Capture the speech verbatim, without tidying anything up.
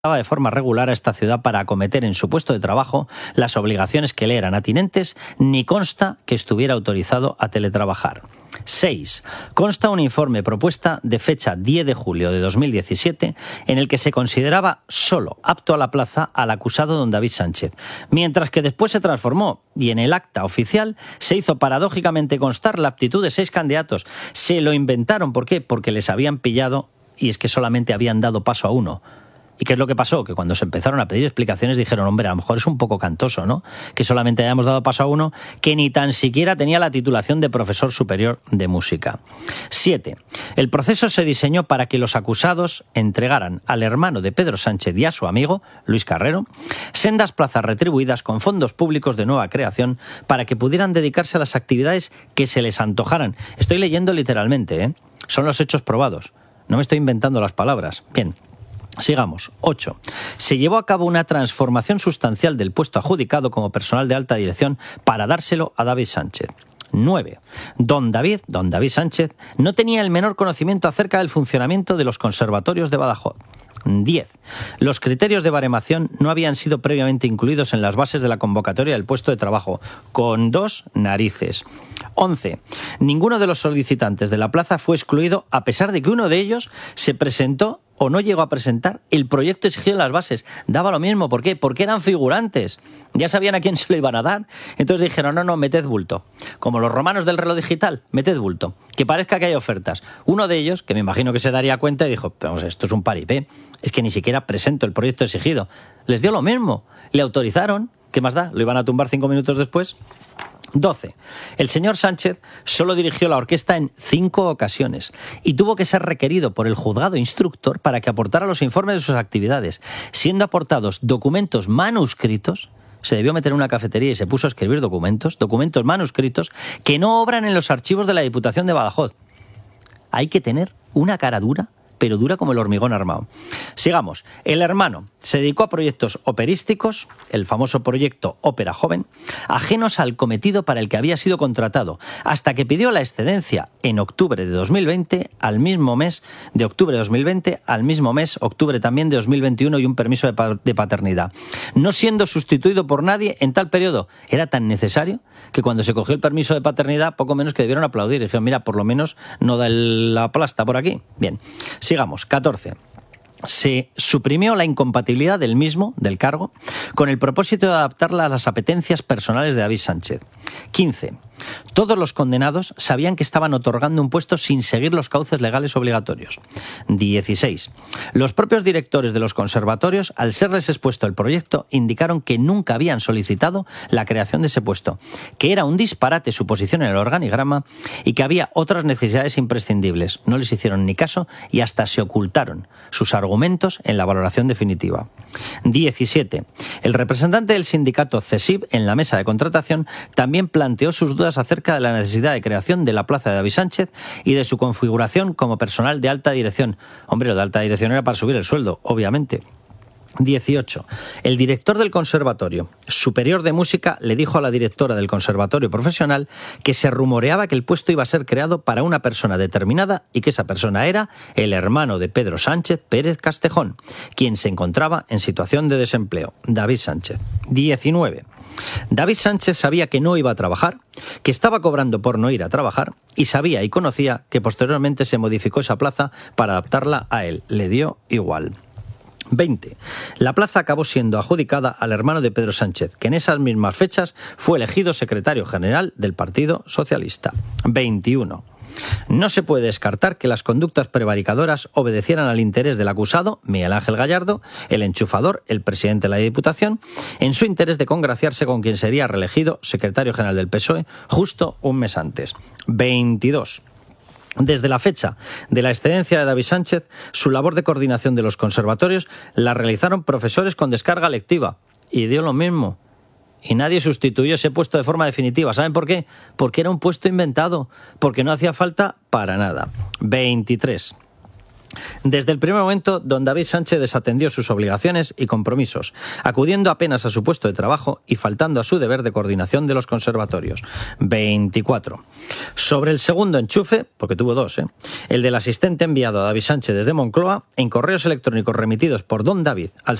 de forma regular a esta ciudad para acometer en su puesto de trabajo las obligaciones que le eran atinentes, ni consta que estuviera autorizado a teletrabajar. seis. Consta un informe propuesta de fecha diez de julio de dos mil diecisiete en el que se consideraba solo apto a la plaza al acusado don David Sánchez, mientras que después se transformó y en el acta oficial se hizo paradójicamente constar la aptitud de seis candidatos. Se lo inventaron. ¿Por qué? Porque les habían pillado y es que solamente habían dado paso a uno. ¿Y qué es lo que pasó? Que cuando se empezaron a pedir explicaciones dijeron, hombre, a lo mejor es un poco cantoso, ¿no? Que solamente hayamos dado paso a uno que ni tan siquiera tenía la titulación de profesor superior de música. siete. El proceso se diseñó para que los acusados entregaran al hermano de Pedro Sánchez y a su amigo, Luis Carrero, sendas plazas retribuidas con fondos públicos de nueva creación para que pudieran dedicarse a las actividades que se les antojaran. Estoy leyendo literalmente, ¿eh? Son los hechos probados. No me estoy inventando las palabras. Bien. Sigamos. ocho. Se llevó a cabo una transformación sustancial del puesto adjudicado como personal de alta dirección para dárselo a David Sánchez. nueve. Don David, don David Sánchez, no tenía el menor conocimiento acerca del funcionamiento de los conservatorios de Badajoz. diez. Los criterios de baremación no habían sido previamente incluidos en las bases de la convocatoria del puesto de trabajo, con dos narices. once. Ninguno de los solicitantes de la plaza fue excluido, a pesar de que uno de ellos se presentó o no llegó a presentar el proyecto exigido en las bases. Daba lo mismo. ¿Por qué? Porque eran figurantes. Ya sabían a quién se lo iban a dar. Entonces dijeron, no, no, meted bulto. Como los romanos del reloj digital, meted bulto. Que parezca que hay ofertas. Uno de ellos, que me imagino que se daría cuenta, y dijo, vamos, esto es un paripé. Es que ni siquiera presento el proyecto exigido. Les dio lo mismo. Le autorizaron. ¿Qué más da? ¿Lo iban a tumbar cinco minutos después? doce. El señor Sánchez solo dirigió la orquesta en cinco ocasiones y tuvo que ser requerido por el juzgado instructor para que aportara los informes de sus actividades. Siendo aportados documentos manuscritos, se debió meter en una cafetería y se puso a escribir documentos, documentos manuscritos que no obran en los archivos de la Diputación de Badajoz. Hay que tener una cara dura, pero dura como el hormigón armado. Sigamos. El hermano se dedicó a proyectos operísticos, el famoso proyecto Ópera Joven, ajenos al cometido para el que había sido contratado, hasta que pidió la excedencia en octubre de dos mil veinte, al mismo mes de octubre de dos mil veinte, al mismo mes, octubre también de dos mil veintiuno, y un permiso de, pa- de paternidad. No siendo sustituido por nadie en tal periodo. Era tan necesario que cuando se cogió el permiso de paternidad, poco menos que debieron aplaudir. Y dijeron, mira, por lo menos no da el, la plasta por aquí. Bien. Sigamos. catorce. Se suprimió la incompatibilidad del mismo, del cargo, con el propósito de adaptarla a las apetencias personales de David Sánchez. quince. Todos los condenados sabían que estaban otorgando un puesto sin seguir los cauces legales obligatorios. dieciséis. Los propios directores de los conservatorios, al serles expuesto el proyecto, indicaron que nunca habían solicitado la creación de ese puesto, que era un disparate su posición en el organigrama y que había otras necesidades imprescindibles. No les hicieron ni caso y hasta se ocultaron sus argumentos en la valoración definitiva. diecisiete. El representante del sindicato CESIB en la mesa de contratación también planteó sus dudas acerca de la necesidad de creación de la plaza de David Sánchez y de su configuración como personal de alta dirección. Hombre, lo de alta dirección era para subir el sueldo, obviamente. dieciocho. El director del Conservatorio Superior de Música le dijo a la directora del Conservatorio Profesional que se rumoreaba que el puesto iba a ser creado para una persona determinada y que esa persona era el hermano de Pedro Sánchez Pérez Castejón, quien se encontraba en situación de desempleo, David Sánchez. diecinueve. David Sánchez sabía que no iba a trabajar, que estaba cobrando por no ir a trabajar y sabía y conocía que posteriormente se modificó esa plaza para adaptarla a él. Le dio igual. veinte. La plaza acabó siendo adjudicada al hermano de Pedro Sánchez, que en esas mismas fechas fue elegido secretario general del Partido Socialista. veintiuno. No se puede descartar que las conductas prevaricadoras obedecieran al interés del acusado, Miguel Ángel Gallardo, el enchufador, el presidente de la Diputación, en su interés de congraciarse con quien sería reelegido secretario general del P S O E justo un mes antes. veintidós. Desde la fecha de la excedencia de David Sánchez, su labor de coordinación de los conservatorios la realizaron profesores con descarga lectiva. Y dio lo mismo. Y nadie sustituyó ese puesto de forma definitiva. ¿Saben por qué? Porque era un puesto inventado. Porque no hacía falta para nada. veintitrés. Desde el primer momento, don David Sánchez desatendió sus obligaciones y compromisos, acudiendo apenas a su puesto de trabajo y faltando a su deber de coordinación de los conservatorios. veinticuatro. Sobre el segundo enchufe, porque tuvo dos, ¿eh? el del asistente enviado a David Sánchez desde Moncloa, en correos electrónicos remitidos por don David al